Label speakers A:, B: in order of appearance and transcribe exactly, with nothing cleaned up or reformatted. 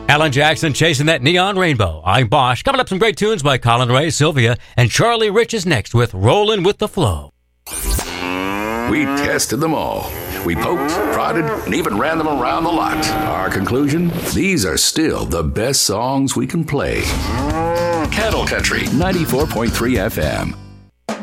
A: Alan Jackson chasing that neon rainbow. I'm Bosch. Coming up, some great tunes by Colin Ray, Sylvia, and Charlie Rich is next with Rollin' with the Flow.
B: We tested them all. We poked, prodded, and even ran them around the lot. Our conclusion? These are still the best songs we can play. Cattle Country, ninety-four point three F M.